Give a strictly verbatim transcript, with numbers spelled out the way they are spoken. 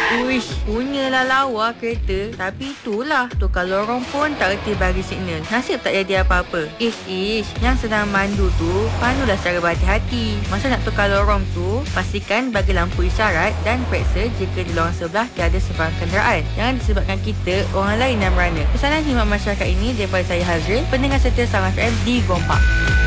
Uish, punyalah lawa kereta. Tapi itulah, tukar lorong pun tak reti bagi signal. Nasib tak jadi apa-apa. Ish, ish, yang sedang mandu tu, pandulah secara berhati-hati. Masa nak tukar lorong tu, pastikan bagi lampu isyarat dan periksa jika di lorong sebelah tiada sebarang kenderaan. Jangan disebabkan kita, orang lain yang merana. Pesanan khidmat masyarakat ini daripada saya Hazril, pendengar setia Sama F M di Gompak.